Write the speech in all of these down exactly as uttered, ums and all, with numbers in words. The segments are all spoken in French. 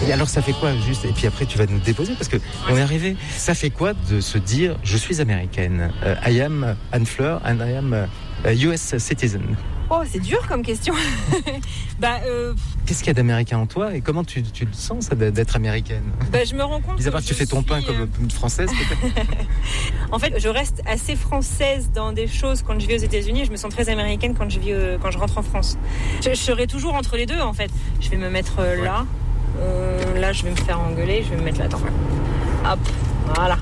Et alors ça fait quoi juste ? Et puis après tu vas nous déposer parce que on est arrivé. Ça fait quoi de se dire je suis américaine, uh, I am Anne Fleur and I am a U S citizen. Oh, c'est dur comme question. bah, euh... Qu'est-ce qu'il y a d'américain en toi et comment tu, tu le sens ça, d'être américaine ? Bah, je me rends compte. Mis à part que tu fais ton pain suis... comme une française, peut-être. En fait, je reste assez française dans des choses quand je vis aux États-Unis. Je me sens très américaine quand je vis, euh, quand je rentre en France. Je, je serai toujours entre les deux, en fait. Je vais me mettre euh, là. Ouais. Euh, là, je vais me faire engueuler. Je vais me mettre là. Attends. Hop, voilà.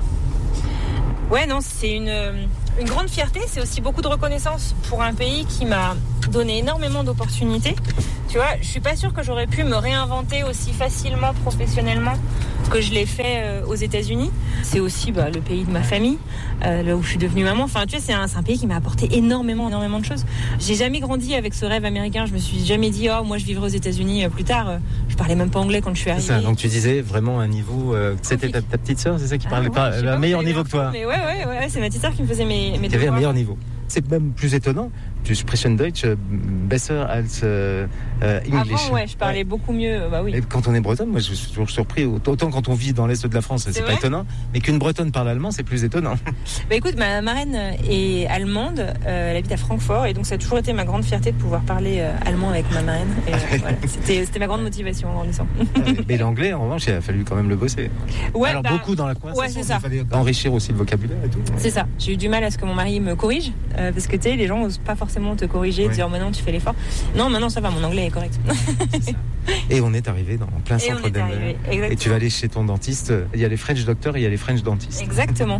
Ouais, non, c'est une. Euh... Une grande fierté, c'est aussi beaucoup de reconnaissance pour un pays qui m'a donné énormément d'opportunités. Tu vois, je suis pas sûre que j'aurais pu me réinventer aussi facilement professionnellement que je l'ai fait euh, aux États-Unis. C'est aussi bah, le pays de ma famille, euh, là où je suis devenue maman. Enfin, tu sais, c'est un, c'est un pays qui m'a apporté énormément, énormément de choses. J'ai jamais grandi avec ce rêve américain. Je me suis jamais dit, oh, moi, je vivrai aux États-Unis euh, plus tard. Euh, je parlais même pas anglais quand je suis arrivée. C'est ça. Donc tu disais vraiment un niveau. Euh, c'était ta, ta petite sœur, c'est ça qui parlait ah, ouais, pas le meilleur niveau que toi. Mais ouais, ouais, ouais, c'est ma petite sœur qui me faisait mes, mes qui avait un meilleur niveau. C'est même plus étonnant. Tu sprechen Deutsch besser als euh, English. Avant, ouais, je parlais ouais. beaucoup mieux. Bah oui. Et quand on est bretonne, moi, je suis toujours surpris. Autant quand on vit dans l'est de la France, c'est, c'est pas étonnant. Mais qu'une bretonne parle allemand, c'est plus étonnant. Bah écoute, ma marraine est allemande. Euh, elle habite à Francfort, et donc ça a toujours été ma grande fierté de pouvoir parler euh, allemand avec ma marraine. Et, euh, voilà, c'était, c'était ma grande motivation en grandissant. Mais l'anglais, en revanche, il a fallu quand même le bosser. Ouais, Alors bah, beaucoup dans la conversation. Ouais, c'est ça. Il fallait enrichir aussi le vocabulaire et tout. C'est ça. J'ai eu du mal à ce que mon mari me corrige, euh, parce que tu sais, les gens n'osent pas forcément te corriger, ouais. Dire maintenant tu fais l'effort. Non, maintenant ça va, mon anglais est correct. C'est ça. Et on est arrivé dans en plein centre d'Anvers. Et tu vas aller chez ton dentiste. Il y a les French doctors et il y a les French dentistes. Exactement.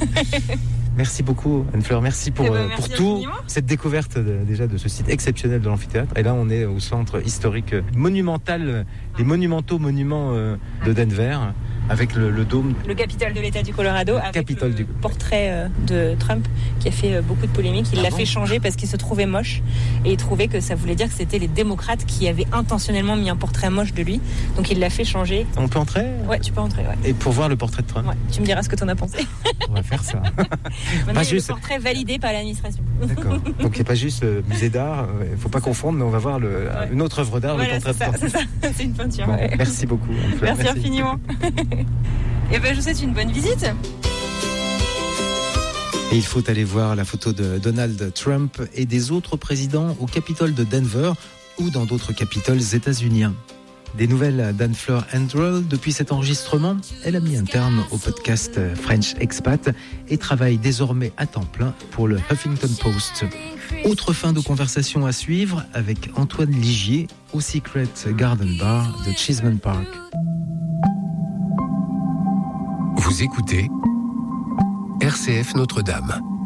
Merci beaucoup Anne-Fleur, merci pour, ben, merci pour tout, cette découverte de, déjà de ce site exceptionnel de l'amphithéâtre. Et là on est au centre historique monumental, les monumentaux monuments de Denver, avec le, le dôme. Le Capitole de l'État du Colorado, le avec Capitole le du... portrait de Trump qui a fait beaucoup de polémiques. Il ah l'a bon fait changer parce qu'il se trouvait moche et il trouvait que ça voulait dire que c'était les démocrates qui avaient intentionnellement mis un portrait moche de lui. Donc il l'a fait changer. On peut entrer ? Ouais, tu peux entrer, ouais. Et pour voir le portrait de Trump ? Ouais, tu me diras ce que t'en as pensé. On va faire ça. Maintenant, pas il y a juste... le portrait validé par l'administration. D'accord. Donc il n'y a pas juste euh, musée d'art, il ne faut pas confondre, mais on va voir le, ouais. une autre œuvre d'art, voilà, le portrait c'est de Trump. Ça, c'est ça, c'est une peinture. Bon, ouais. Merci beaucoup. Merci, merci infiniment. Et ben, je vous souhaite une bonne visite. Et il faut aller voir la photo de Donald Trump et des autres présidents au Capitole de Denver ou dans d'autres capitoles états-uniens. Des nouvelles d'Anne-Fleur Andrell. Depuis cet enregistrement, elle a mis un terme au podcast French Expat et travaille désormais à temps plein pour le Huffington Post. Autre fin de conversation à suivre avec Antoine Ligier au Secret Garden Bar de Cheeseman Park. Vous écoutez R C F Notre-Dame.